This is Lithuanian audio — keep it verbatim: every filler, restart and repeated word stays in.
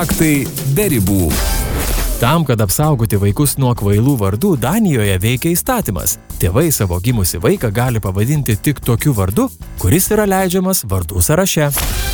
Faktai be ribų. Tam, kad apsaugoti vaikus nuo kvailų vardų, Danijoje veikia įstatymas. Tėvai savo gimusį vaiką gali pavadinti tik tokiu vardu, kuris yra leidžiamas vardų sąraše.